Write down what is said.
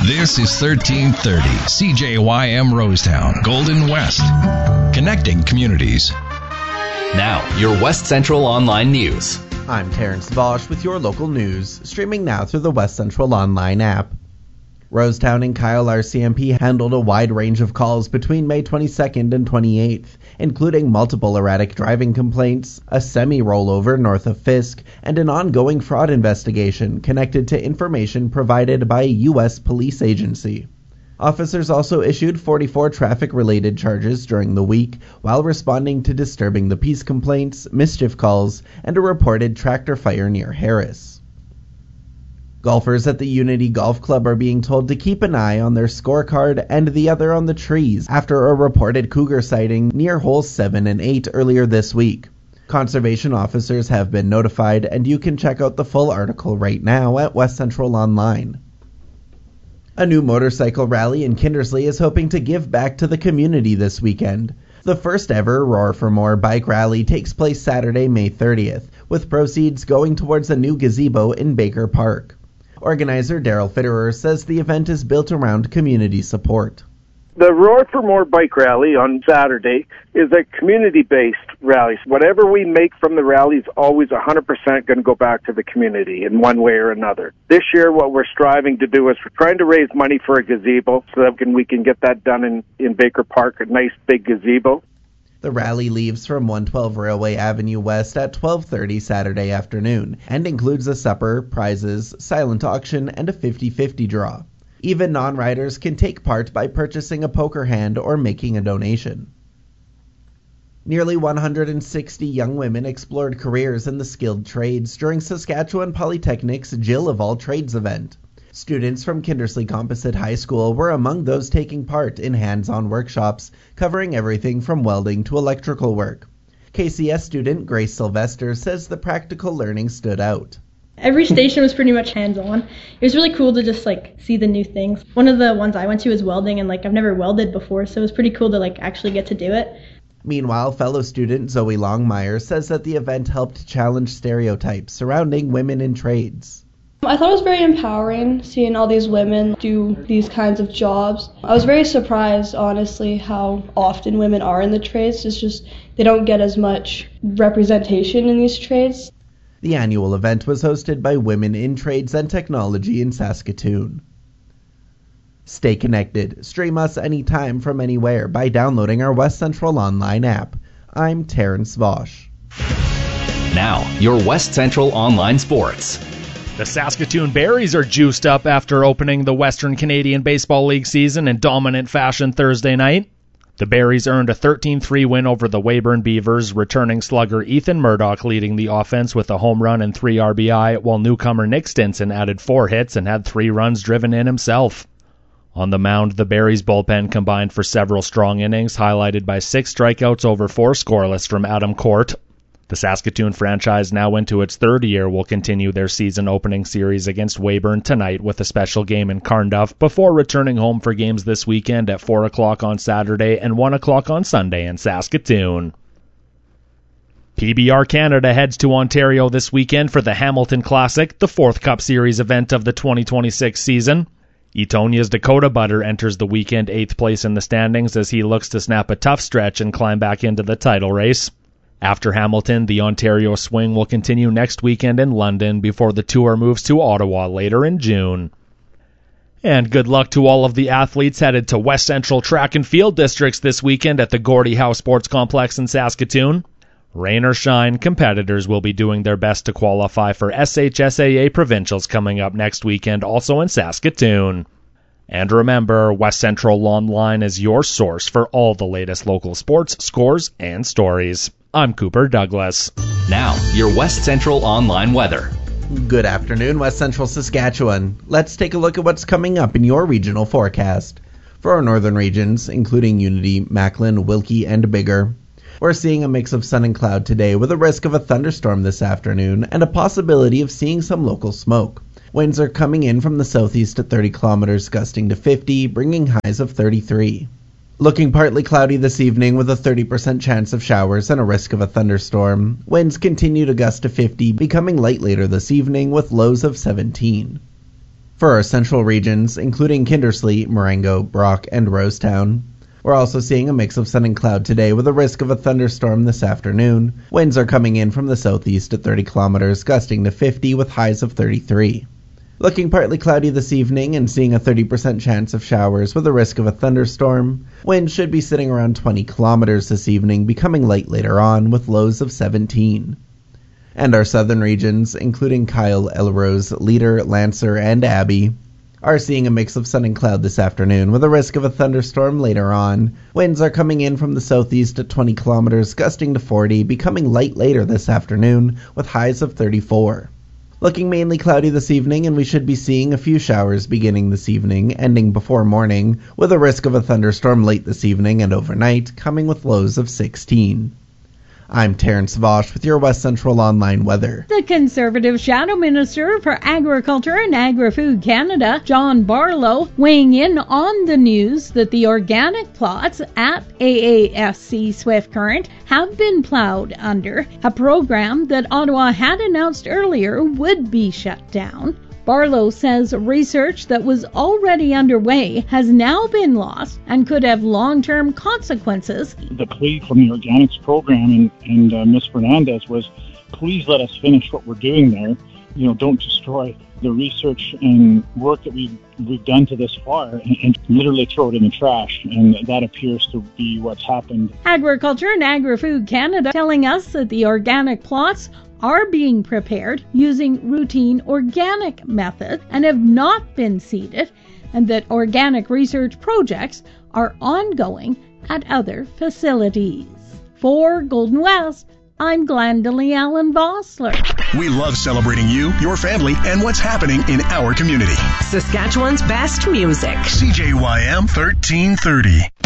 This is 1330 CJYM Rosetown, Golden West. Connecting communities. Now, your West Central Online News. I'm Terrence Vosch with your local news, streaming now through the West Central Online app. Rosetown and Kyle RCMP handled a wide range of calls between May 22nd and 28th, including multiple erratic driving complaints, a semi-rollover north of Fisk, and an ongoing fraud investigation connected to information provided by a U.S. police agency. Officers also issued 44 traffic-related charges during the week while responding to disturbing the peace complaints, mischief calls, and a reported tractor fire near Harris. Golfers at the Unity Golf Club are being told to keep an eye on their scorecard and the other on the trees after a reported cougar sighting near holes 7 and 8 earlier this week. Conservation officers have been notified, and you can check out the full article right now at West Central Online. A new motorcycle rally in Kindersley is hoping to give back to the community this weekend. The first ever Roar for More bike rally takes place Saturday, May 30th, with proceeds going towards a new gazebo in Baker Park. Organizer Daryl Fitterer says the event is built around community support. The Roar for More bike rally on Saturday is a community-based rally. Whatever we make from the rally is always 100% going to go back to the community in one way or another. This year, what we're striving to do is we're trying to raise money for a gazebo so that we can get that done in Baker Park, a nice big gazebo. The rally leaves from 112 Railway Avenue West at 12:30 Saturday afternoon and includes a supper, prizes, silent auction, and a 50-50 draw. Even non-riders can take part by purchasing a poker hand or making a donation. Nearly 160 young women explored careers in the skilled trades during Saskatchewan Polytechnic's Jill of All Trades event. Students from Kindersley Composite High School were among those taking part in hands-on workshops covering everything from welding to electrical work. KCS student Grace Sylvester says the practical learning stood out. Every station was pretty much hands-on. It was really cool to just see the new things. One of the ones I went to was welding, and I've never welded before, so it was pretty cool to actually get to do it. Meanwhile, fellow student Zoe Longmire says that the event helped challenge stereotypes surrounding women in trades. I thought it was very empowering seeing all these women do these kinds of jobs. I was very surprised, honestly, how often women are in the trades. It's just they don't get as much representation in these trades. The annual event was hosted by Women in Trades and Technology in Saskatoon. Stay connected. Stream us anytime from anywhere by downloading our West Central Online app. I'm Terrence Vosch. Now, your West Central Online Sports. The Saskatoon Berries are juiced up after opening the Western Canadian Baseball League season in dominant fashion Thursday night. The Berries earned a 13-3 win over the Weyburn Beavers, returning slugger Ethan Murdoch leading the offense with a home run and 3 RBI, while newcomer Nick Stinson added 4 hits and had 3 runs driven in himself. On the mound, the Berries bullpen combined for several strong innings, highlighted by 6 strikeouts over 4 scoreless from Adam Court. The Saskatoon franchise, now into its 3rd year, will continue their season-opening series against Weyburn tonight with a special game in Carnduff before returning home for games this weekend at 4 o'clock on Saturday and 1 o'clock on Sunday in Saskatoon. PBR Canada heads to Ontario this weekend for the Hamilton Classic, the 4th Cup Series event of the 2026 season. Etonia's Dakota Butter enters the weekend 8th place in the standings as he looks to snap a tough stretch and climb back into the title race. After Hamilton, the Ontario Swing will continue next weekend in London before the tour moves to Ottawa later in June. And good luck to all of the athletes headed to West Central Track and Field Districts this weekend at the Gordie Howe Sports Complex in Saskatoon. Rain or shine, competitors will be doing their best to qualify for SHSAA Provincials coming up next weekend, also in Saskatoon. And remember, West Central Online is your source for all the latest local sports, scores, and stories. I'm Cooper Douglas. Now, your West Central Online weather. Good afternoon, West Central Saskatchewan. Let's take a look at what's coming up in your regional forecast. For our northern regions, including Unity, Macklin, Wilkie, and Biggar, we're seeing a mix of sun and cloud today with a risk of a thunderstorm this afternoon and a possibility of seeing some local smoke. Winds are coming in from the southeast at 30 kilometers, gusting to 50, bringing highs of 33. Looking partly cloudy this evening with a 30% chance of showers and a risk of a thunderstorm. Winds continue to gust to 50, becoming light later this evening with lows of 17. For our central regions, including Kindersley, Marengo, Brock, and Rosetown, we're also seeing a mix of sun and cloud today with a risk of a thunderstorm this afternoon. Winds are coming in from the southeast at 30 kilometers, gusting to 50 with highs of 33. Looking partly cloudy this evening and seeing a 30% chance of showers with a risk of a thunderstorm. Winds should be sitting around 20 kilometers this evening, becoming light later on with lows of 17. And our southern regions, including Kyle, Elrose, Leader, Lancer, and Abbey, are seeing a mix of sun and cloud this afternoon with a risk of a thunderstorm later on. Winds are coming in from the southeast at 20 kilometers, gusting to 40, becoming light later this afternoon with highs of 34. Looking mainly cloudy this evening, and we should be seeing a few showers beginning this evening, ending before morning, with a risk of a thunderstorm late this evening and overnight, coming with lows of 16. I'm Terrence Vosch with your West Central Online weather. The Conservative Shadow Minister for Agriculture and Agri-Food Canada, John Barlow, weighing in on the news that the organic plots at AAFC Swift Current have been plowed under, a program that Ottawa had announced earlier would be shut down. Barlow says research that was already underway has now been lost and could have long-term consequences. The plea from the organics program and Ms. Fernandez was, please let us finish what we're doing there. Don't destroy the research and work that we've done to this far and literally throw it in the trash. And that appears to be what's happened. Agriculture and Agri-Food Canada telling us that the organic plots are being prepared using routine organic methods and have not been seeded, and that organic research projects are ongoing at other facilities. For Golden West, I'm Glendalee Allen Vossler. We love celebrating you, your family, and what's happening in our community. Saskatchewan's best music. CJYM 1330.